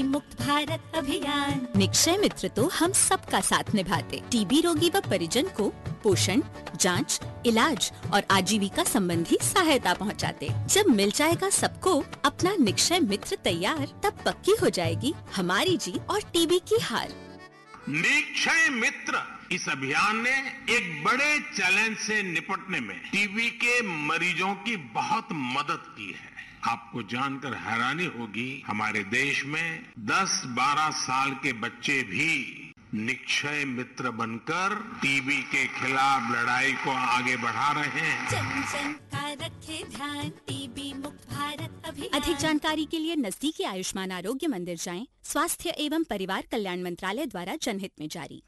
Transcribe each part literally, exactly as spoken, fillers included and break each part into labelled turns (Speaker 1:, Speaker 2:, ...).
Speaker 1: मुक्त भारत अभियान। निक्षय मित्र तो हम सबका साथ निभाते, टीबी रोगी व परिजन को पोषण, जांच, इलाज और आजीविका संबंधी सहायता पहुंचाते। जब मिल जाएगा सबको अपना निक्षय मित्र तैयार, तब पक्की हो जाएगी हमारी जीत और टीबी की हार।
Speaker 2: निक्षय मित्र इस अभियान ने एक बड़े चैलेंज से निपटने में टीबी के मरीजों की बहुत मदद की है। आपको जानकर हैरानी होगी, हमारे देश में दस बारह साल के बच्चे भी निक्षय मित्र बनकर टीबी के खिलाफ लड़ाई को आगे बढ़ा रहे हैं।
Speaker 1: जन जन का रखे ध्यान, टीबी मुक्त भारत अभियान। अधिक जानकारी के लिए नजदीकी आयुष्मान आरोग्य मंदिर जाएं। स्वास्थ्य एवं परिवार कल्याण मंत्रालय द्वारा जनहित में जारी।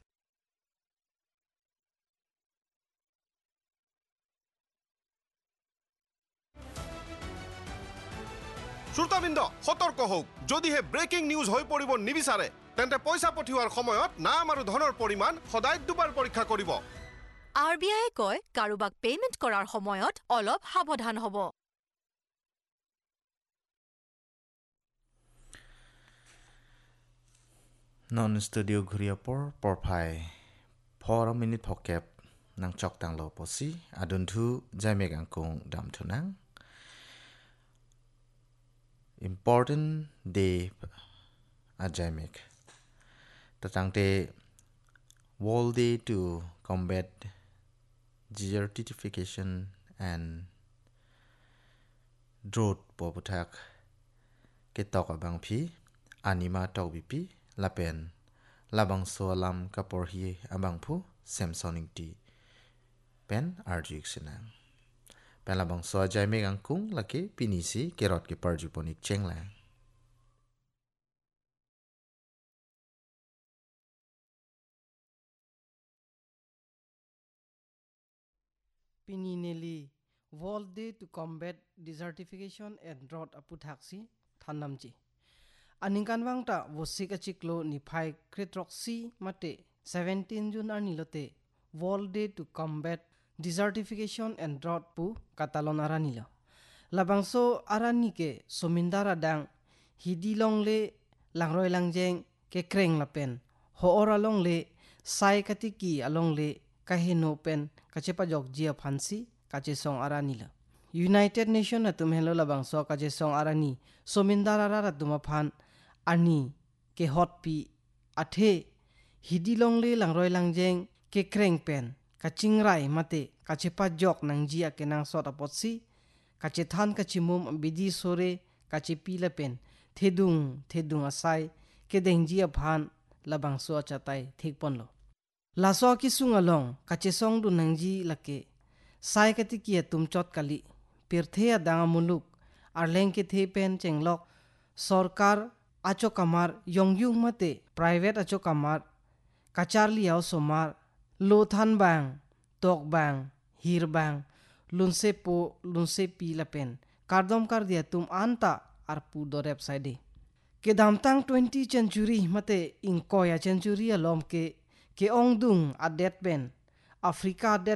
Speaker 3: শ্ৰোতাবৃন্দ সতৰ্ক হওক, যদিহে ব্ৰেকিং নিউজ হৈ পৰিব নিবিচাৰে তেন্তে পইচা পঠিওৱাৰ সময়ত নাম আৰু ধনৰ পৰিমাণ সদায় দুবাৰ পৰীক্ষা কৰিব।
Speaker 4: আৰ বি আই কয় কাৰোবাক পেমেন্ট কৰাৰ সময়ত অলপ সাৱধান হ'ব।
Speaker 5: নন ষ্টুডিঅ ঘূৰিয়া পৰ পৰফাই ফৰ মিনিট ফকেপ নাং চক টাং ল পচি আদুন্ধু জাইমেক আংকুং দাম থুনাং important day ajamek tatangte world day to combat desertification and drought poputhak ke tok abang phi anima tok bipi lapen labang solam kapor hi abang phu samsonic ti pen arjik sinang Pelabang so ajay me gangkung laki pinisi kerot ke parjuponik chenglang.
Speaker 6: Pinineli World Day to combat desertification and drought aputhaksi thanamji. Aningkan wangta wosika chiklo niphai kretroksi mate seventeen June arnilote World Day to combat desertification and drought pu katalon aranilo. Labangso arani ke somindara dang hidi long le langroy langjeng ke kreng lapen ho ora long le sai katiki along le kahino pen kachepa jok jia phansi kache song aranilo. United Nation atum hello labangso kache song arani somindara ra tuma phan ani ke hot pi athe hidi long le langroy langjeng ke kreng pen kaching rai mate kachepa jok nang jia ke nang sot apotsi kache than kachimum bidi sore kache pila pen thedung thedung asai ke dengjia phan labang so chatai thik ponlo laso ki sungalong kache song du nangji lake sai kati ki tum chot kali pirthe adang muluk arleng ke the pen chenglok sarkar acho kamar yongyung mate private acho kamar kacharli au somar lo than bang tok bang hir bang lunse po lunse pi lapen kardom kar dia tum anta ar pu dorep saide ke damtang twentieth century mate inkoya century alom ke ke ong dung adet ben afrika adet